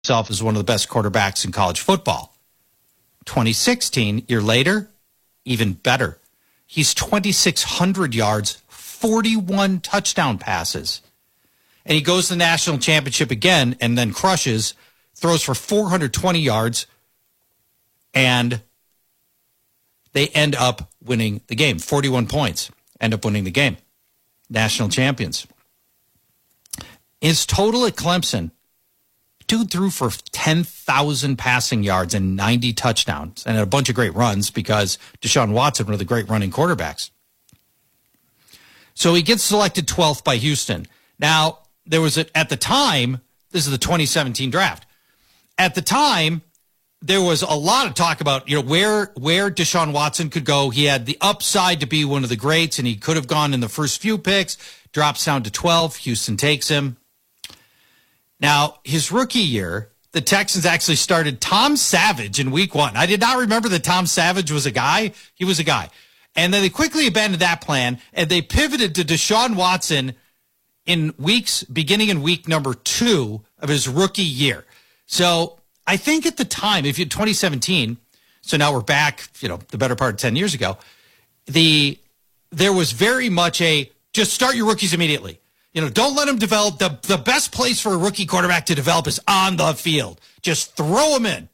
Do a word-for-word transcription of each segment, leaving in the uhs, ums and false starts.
himself as one of the best quarterbacks in college football. twenty sixteen, year later, even better. He's twenty-six hundred yards, forty-one touchdown passes. And he goes to the national championship again and then crushes, throws for four hundred twenty yards, and they end up winning the game. forty-one points, end up winning the game. National champions. His total at Clemson, dude threw for ten thousand passing yards and ninety touchdowns and a bunch of great runs because Deshaun Watson, one of the great running quarterbacks. So he gets selected twelfth by Houston. Now, there was, a, at the time, this is the twenty seventeen draft. At the time, there was a lot of talk about, you know, where where Deshaun Watson could go. He had the upside to be one of the greats, and he could have gone in the first few picks, drops down to twelve. Houston takes him. Now, his rookie year, the Texans actually started Tom Savage in week one. I did not remember that Tom Savage was a guy. He was a guy. And then they quickly abandoned that plan, and they pivoted to Deshaun Watson in weeks, beginning in week number two of his rookie year. So I think at the time, if you twenty seventeen, so now we're back, you know, the better part of ten years ago, the there was very much a just start your rookies immediately. You know, don't let them develop. The, the best place for a rookie quarterback to develop is on the field. Just throw them in.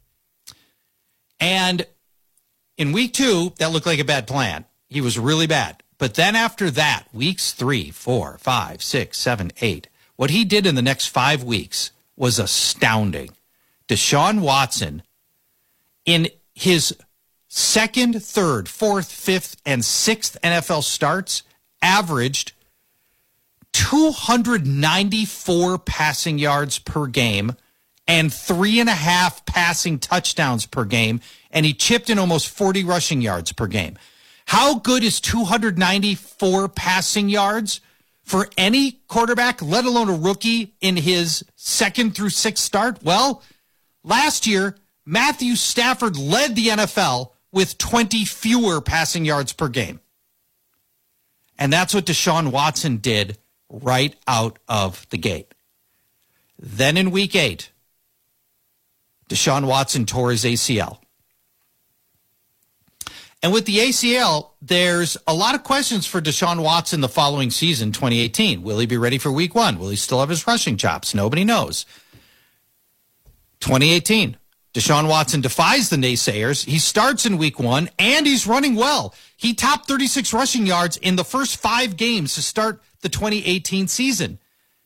And in week two, that looked like a bad plan. He was really bad. But then after that, weeks three, four, five, six, seven, eight, what he did in the next five weeks was astounding. Deshaun Watson, in his second, third, fourth, fifth, and sixth N F L starts, averaged two hundred ninety-four passing yards per game and three and a half passing touchdowns per game, and he chipped in almost forty rushing yards per game. How good is two hundred ninety-four passing yards for any quarterback, let alone a rookie in his second through sixth start? Well, last year, Matthew Stafford led the N F L with twenty fewer passing yards per game. And that's what Deshaun Watson did right out of the gate. Then in week eight, Deshaun Watson tore his A C L. And with the A C L, there's a lot of questions for Deshaun Watson the following season, twenty eighteen. Will he be ready for week one? Will he still have his rushing chops? Nobody knows. twenty eighteen, Deshaun Watson defies the naysayers. He starts in week one, and he's running well. He topped thirty-six rushing yards in the first five games to start the twenty eighteen season.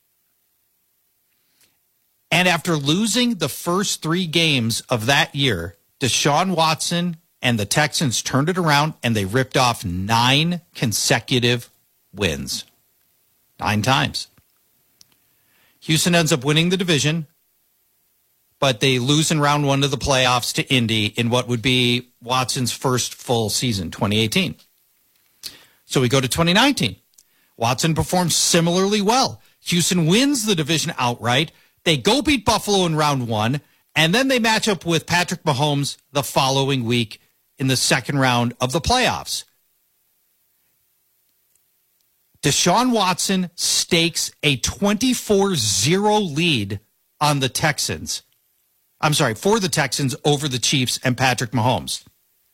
And after losing the first three games of that year, Deshaun Watson and the Texans turned it around, and they ripped off nine consecutive wins. Nine times. Houston ends up winning the division, but they lose in round one of the playoffs to Indy in what would be Watson's first full season, twenty eighteen. So we go to twenty nineteen. Watson performs similarly well. Houston wins the division outright. They go beat Buffalo in round one, and then they match up with Patrick Mahomes the following week in the second round of the playoffs. Deshaun Watson stakes a twenty-four zero lead on the Texans. I'm sorry, for the Texans over the Chiefs and Patrick Mahomes.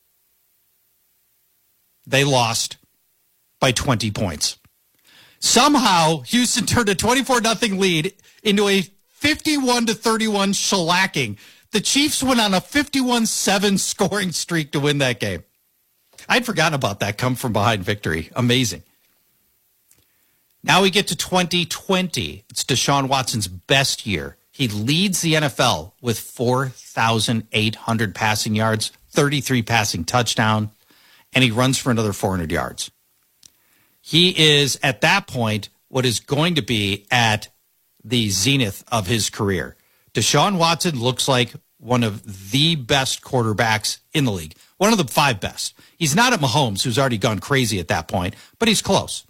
They lost by twenty points. Somehow, Houston turned a twenty-four nothing lead into a fifty-one to thirty-one shellacking. The Chiefs went on a fifty-one seven scoring streak to win that game. I'd forgotten about that come from behind victory. Amazing. Now we get to twenty twenty. It's Deshaun Watson's best year. He leads the N F L with four thousand eight hundred passing yards, thirty-three passing touchdowns, and he runs for another four hundred yards. He is, at that point, what is going to be at the zenith of his career. Deshaun Watson looks like one of the best quarterbacks in the league, one of the five best. He's not at Mahomes, who's already gone crazy at that point, but he's close.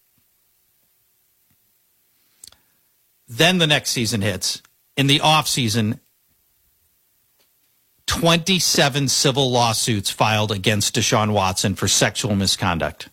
Then the next season hits. In the offseason, twenty-seven civil lawsuits filed against Deshaun Watson for sexual misconduct.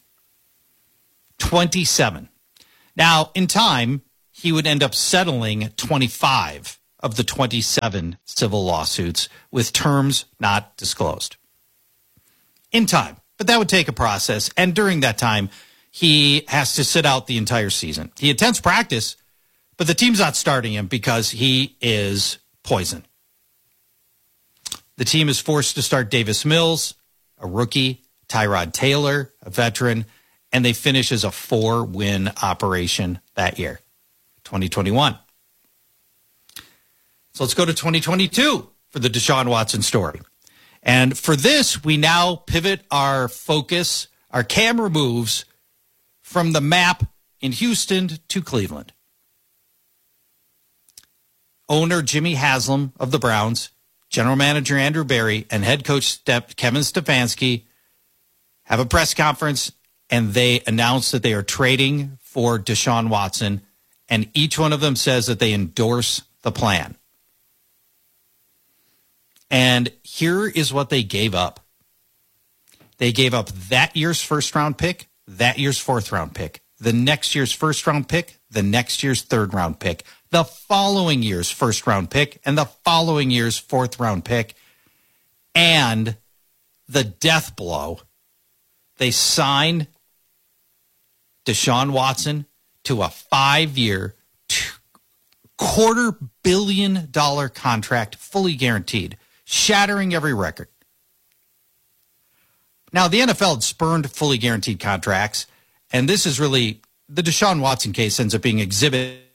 twenty-seven. Now, in time, he would end up settling twenty-five of the twenty-seven civil lawsuits with terms not disclosed. In time, but that would take a process. And during that time, he has to sit out the entire season. He attends practice, but the team's not starting him because he is poison. The team is forced to start Davis Mills, a rookie, Tyrod Taylor, a veteran, and they finish as a four-win operation that year, twenty twenty-one. So let's go to twenty twenty-two for the Deshaun Watson story. And for this, we now pivot our focus, our camera moves from the map in Houston to Cleveland. Owner Jimmy Haslam of the Browns, general manager Andrew Berry, and head coach Steph, Kevin Stefanski have a press conference, and they announce that they are trading for Deshaun Watson, and each one of them says that they endorse the plan. And here is what they gave up. They gave up that year's first-round pick, that year's fourth-round pick, the next year's first-round pick, the next year's third-round pick, the following year's first-round pick, and the following year's fourth-round pick, and the death blow. They signed Deshaun Watson to a five-year, quarter billion dollar contract, fully guaranteed, shattering every record. Now, the N F L had spurned fully guaranteed contracts, and this is really, the Deshaun Watson case ends up being exhibit